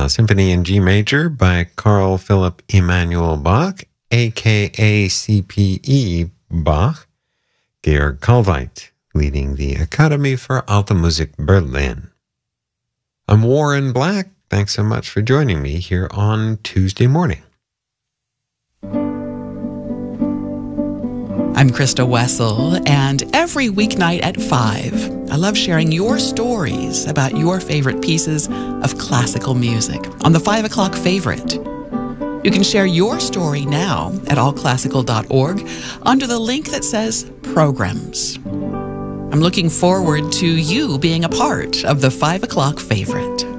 Symphony in G Major by Carl Philipp Emanuel Bach, a.k.a. CPE Bach, Georg Kalveit, leading the Academy for Alte Musik Berlin. I'm Warren Black. Thanks so much for joining me here on Tuesday morning. I'm Krista Wessel, and every weeknight at 5, I love sharing your stories about your favorite pieces of classical music on the 5 o'clock favorite. You can share your story now at allclassical.org under the link that says Programs. I'm looking forward to you being a part of the 5 o'clock favorite.